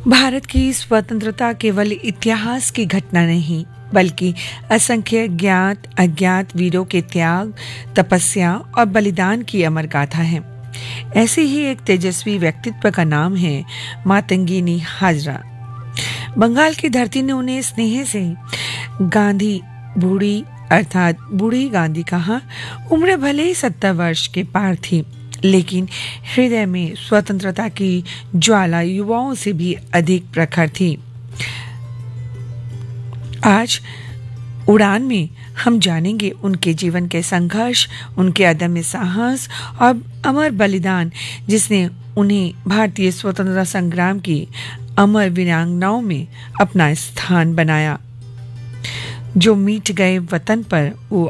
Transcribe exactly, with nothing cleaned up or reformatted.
भारत की स्वतंत्रता केवल इतिहास की घटना नहीं, बल्कि असंख्य ज्ञात अज्ञात वीरों के त्याग, तपस्या और बलिदान की अमर गाथा है। ऐसे ही एक तेजस्वी व्यक्तित्व का नाम है मातंगिनी हाजरा। बंगाल की धरती ने उन्हें स्नेह से गांधी बूढ़ी अर्थात बूढ़ी गांधी कहा। उम्र भले ही सत्तर वर्ष के पार थी, लेकिन हृदय में स्वतंत्रता की ज्वाला युवाओं से भी अधिक प्रखर थी। आज उड़ान में हम जानेंगे उनके जीवन के संघर्ष, उनके अदम्य साहस और अमर बलिदान, जिसने उन्हें भारतीय स्वतंत्रता संग्राम की अमर वीरांगनाओं में अपना स्थान बनाया। जो मिट गए वतन पर वो